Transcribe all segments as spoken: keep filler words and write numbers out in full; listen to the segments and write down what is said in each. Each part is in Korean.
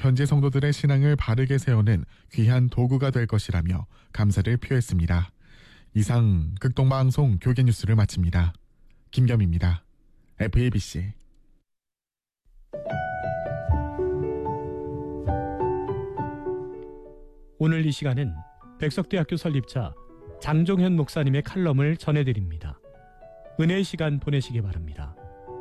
현재 성도들의 신앙을 바르게 세우는 귀한 도구가 될 것이라며 감사를 표했습니다. 이상 극동방송 교계뉴스를 마칩니다. 김겸입니다. 에프에이비씨. 오늘 이 시간은 백석대학교 설립자 장종현 목사님의 칼럼을 전해드립니다. 은혜의 시간 보내시기 바랍니다.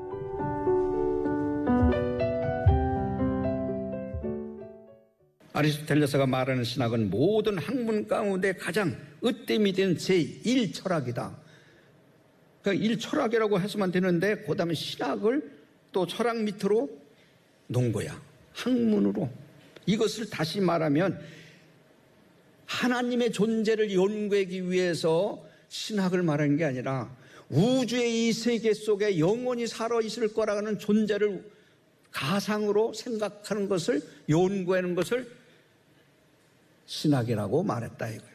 아리스토텔레스가 말하는 신학은 모든 학문 가운데 가장 으뜸이 된 제일 철학이다. 그러니까 일 철학이라고 해서만 되는데 그 다음에 신학을 또 철학 밑으로 놓은 거야. 학문으로. 이것을 다시 말하면 하나님의 존재를 연구하기 위해서 신학을 말하는 게 아니라 우주의 이 세계 속에 영원히 살아있을 거라는 존재를 가상으로 생각하는 것을 연구하는 것을 신학이라고 말했다 이거예요.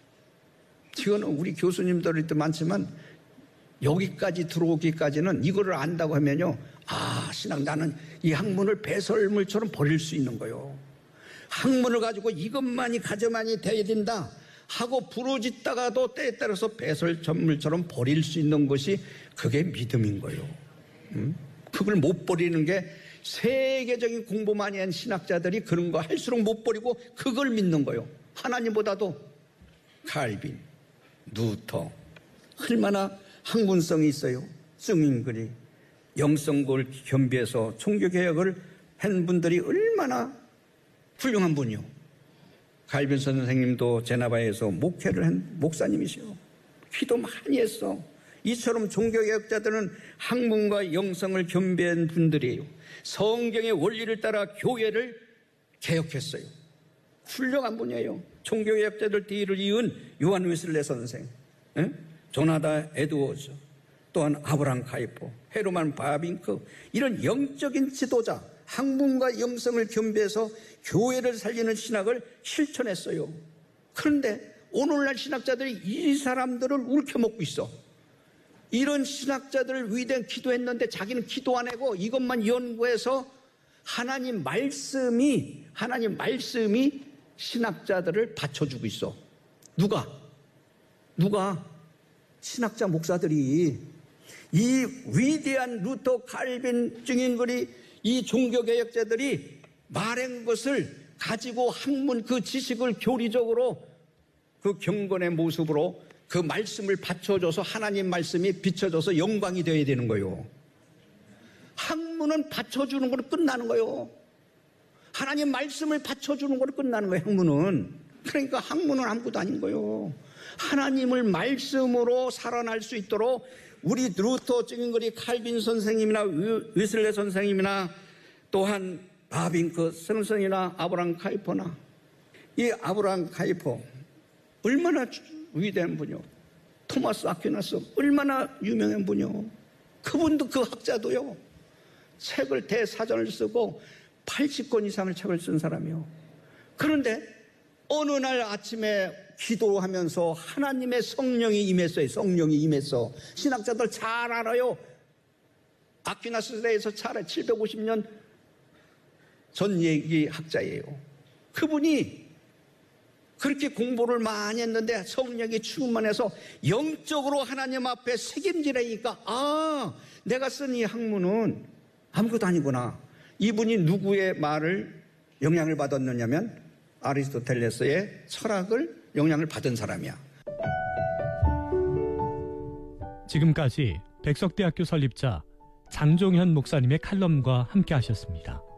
이거는 우리 교수님들도 많지만 여기까지 들어오기까지는 이거를 안다고 하면요, 아 신학 나는 이 학문을 배설물처럼 버릴 수 있는 거예요. 학문을 가지고 이것만이 가져만이 돼야 된다 하고 부르짖다가도 때에 따라서 배설물처럼 버릴 수 있는 것이 그게 믿음인 거예요. 음? 그걸 못 버리는 게 세계적인 공부 많이 한 신학자들이 그런 거 할수록 못 버리고 그걸 믿는 거예요. 하나님보다도 칼빈, 루터 얼마나 학문성이 있어요. 증인글이 영성을 겸비해서 종교개혁을 한 분들이 얼마나 훌륭한 분이요. 칼빈 선생님도 제네바에서 목회를 한 목사님이시요. 기도 많이 했어. 이처럼 종교개혁자들은 학문과 영성을 겸비한 분들이에요. 성경의 원리를 따라 교회를 개혁했어요. 훌륭한 분이에요. 종교개혁자들 뒤를 이은 요한 웨슬레 선생, 에? 조나다 에드워즈, 또한 아브라함 카이퍼, 헤르만 바빙크, 이런 영적인 지도자, 학문과 영성을 겸비해서 교회를 살리는 신학을 실천했어요. 그런데 오늘날 신학자들이 이 사람들을 울켜먹고 있어. 이런 신학자들을 위대한 기도했는데 자기는 기도 안 하고 이것만 연구해서 하나님 말씀이 하나님 말씀이 신학자들을 받쳐주고 있어. 누가? 누가? 신학자 목사들이. 이 위대한 루터, 칼빈, 증인글이 이 종교개혁자들이 말한 것을 가지고 학문 그 지식을 교리적으로 그 경건의 모습으로 그 말씀을 받쳐줘서 하나님 말씀이 비춰져서 영광이 되어야 되는 거예요. 학문은 받쳐주는 걸로 끝나는 거예요. 하나님 말씀을 받쳐주는 걸로 끝나는 거예요. 학문은. 그러니까 학문은 아무것도 아닌 거예요. 하나님을 말씀으로 살아날 수 있도록 우리 루터, 증인글이 칼빈 선생님이나 웨슬레 선생님이나 또한 바빙크 선생이나 아브라함 카이퍼나 이 아브라함 카이퍼 얼마나 위대한 분이요. 토마스 아퀴나스 얼마나 유명한 분이요. 그분도 그 학자도요. 책을 대사전을 쓰고 팔십 권 이상의 책을 쓴 사람이요. 그런데 어느 날 아침에 기도하면서 하나님의 성령이 임했어요. 성령이 임했어. 신학자들 잘 알아요. 아퀴나스에 대해서 잘 알아요. 칠백오십 년 전 얘기 학자예요. 그분이 그렇게 공부를 많이 했는데 성령이 충만해서 영적으로 하나님 앞에 책임지라니까 아 내가 쓴 이 학문은 아무것도 아니구나. 이분이 누구의 말을 영향을 받았느냐면 아리스토텔레스의 철학을 영향을 받은 사람이야. 지금까지 백석대학교 설립자 장종현 목사님의 칼럼과 함께 하셨습니다.